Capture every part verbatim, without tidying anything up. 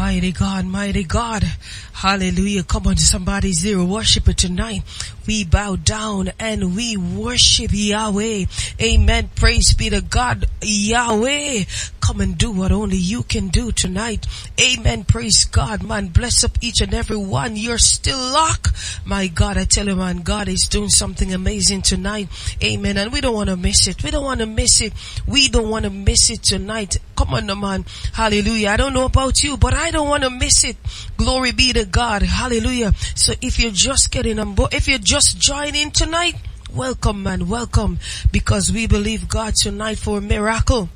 Mighty God, mighty God. Hallelujah. Come on, somebody's there. Worship it tonight. We bow down and we worship Yahweh. Amen. Praise be to God. Yahweh, come and do what only you can do tonight. Amen. Praise God, man. Bless up each and every one. You're still locked. My God, I tell you, man, God is doing something amazing tonight. Amen. And we don't want to miss it. We don't want to miss it. We don't want to miss it tonight. Come on, man. Hallelujah. I don't know about you, but I don't want to miss it. Glory be to God. Hallelujah. So if you're just getting on board, if you're just joining tonight, welcome, man. Welcome. Because we believe God tonight for a miracle.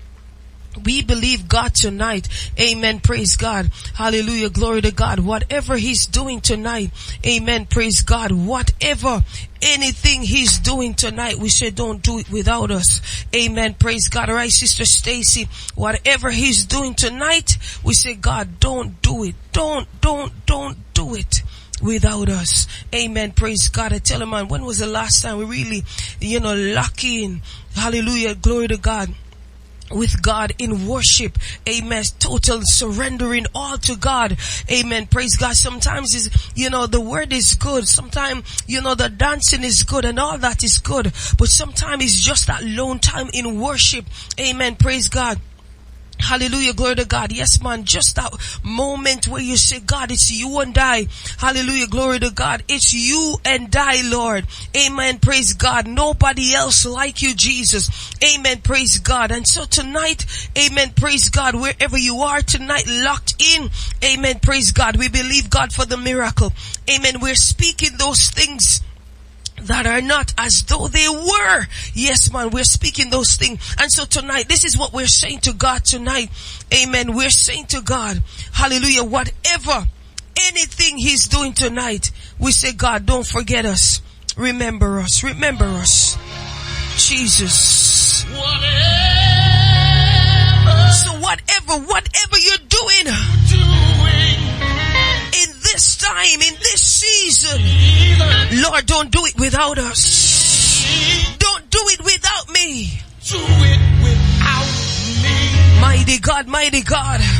We believe God tonight. Amen. Praise God. Hallelujah. Glory to God. Whatever He's doing tonight. Amen. Praise God. Whatever, anything He's doing tonight, we say don't do it without us. Amen. Praise God. All right, Sister Stacy. Whatever He's doing tonight, we say, God, don't do it. Don't, don't, don't do it without us. Amen. Praise God. I tell him, man, when was the last time we really, you know, lock in? Hallelujah. Glory to God. With God in worship. Amen. Total surrendering all to God. Amen. Praise God. Sometimes is, you know, the word is good. Sometimes, you know, the dancing is good and all that is good. But sometimes it's just that lone time in worship. Amen. Praise God. Hallelujah, glory to God. Yes, man, just that moment where you say, God, it's you and I. Hallelujah, glory to God. It's you and I, Lord. Amen, praise God. Nobody else like you, Jesus. Amen, praise God. And so tonight, amen, praise God, wherever you are tonight, locked in. Amen, praise God. We believe God for the miracle. Amen, we're speaking those things that are not as though they were. Yes, man, we're speaking those things. And so tonight, this is what we're saying to God tonight. Amen. We're saying to God, hallelujah, whatever, anything He's doing tonight, we say, God, don't forget us. Remember us. Remember us. Jesus. Whatever. So whatever, whatever you're doing, in this time, in this season, Lord, don't do it without us. Don't do it without me. Do it without me. Mighty God, mighty God.